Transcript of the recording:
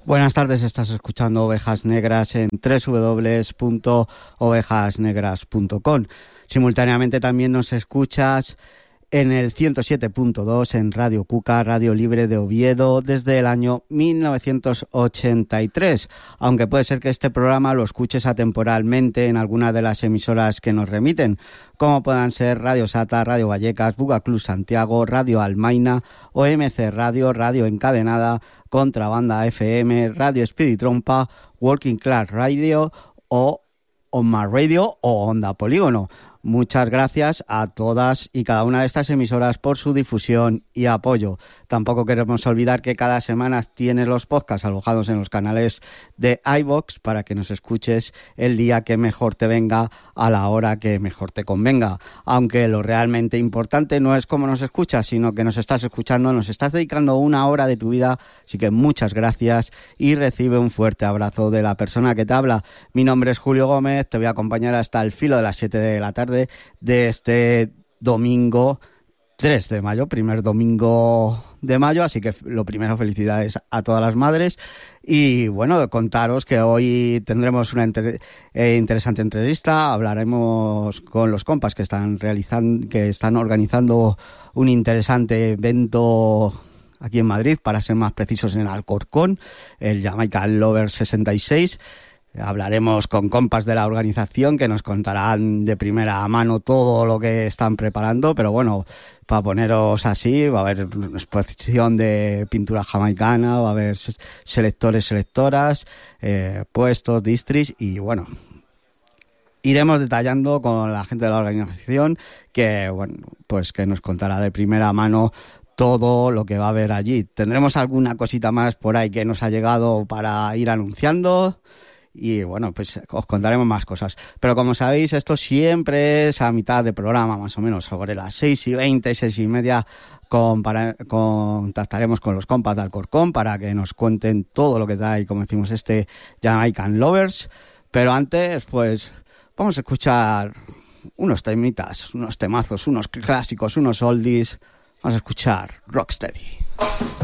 Buenas tardes, estás escuchando Ovejas Negras en www.ovejasnegras.com. Simultáneamente también nos escuchas en el 107.2 en Radio Cuca, Radio Libre de Oviedo, desde el año 1983, aunque puede ser que este programa lo escuches atemporalmente en alguna de las emisoras que nos remiten, como puedan ser Radio Sata, Radio Vallecas, Buga Club Santiago, Radio Almaina, OMC Radio, Radio Encadenada, Contrabanda FM, Radio Speedy Trompa, Working Class Radio o Oma Radio o Onda Polígono. Muchas gracias a todas y cada una de estas emisoras por su difusión y apoyo. Tampoco queremos olvidar que cada semana tienes los podcasts alojados en los canales de iVoox para que nos escuches el día que mejor te venga, a la hora que mejor te convenga. Aunque lo realmente importante no es cómo nos escuchas, sino que nos estás escuchando, nos estás dedicando una hora de tu vida. Así que muchas gracias y recibe un fuerte abrazo de la persona que te habla. Mi nombre es Julio Gómez, te voy a acompañar hasta el filo de las 7 de la tarde de este domingo 3 de mayo, primer domingo de mayo, así que lo primero, felicidades a todas las madres. Y bueno, contaros que hoy tendremos una interesante entrevista, hablaremos con los compas que están organizando un interesante evento aquí en Madrid, para ser más precisos en Alcorcón, el Jamaican Lovers 66. Hablaremos con compas de la organización que nos contarán de primera mano todo lo que están preparando, pero bueno, para poneros así, va a haber una exposición de pintura jamaicana, va a haber selectores, selectoras, puestos, districts y bueno, iremos detallando con la gente de la organización que, bueno, pues que nos contará de primera mano todo lo que va a haber allí. Tendremos alguna cosita más por ahí que nos ha llegado para ir anunciando. Y bueno, pues os contaremos más cosas. Pero como sabéis, esto siempre es a mitad de programa, más o menos, sobre las 6:20, 6:30, contactaremos con los compas de Alcorcón para que nos cuenten todo lo que da y como decimos este Jamaican Lovers. Pero antes, pues, vamos a escuchar unos temitas, unos temazos, unos clásicos, unos oldies. Vamos a escuchar Rocksteady.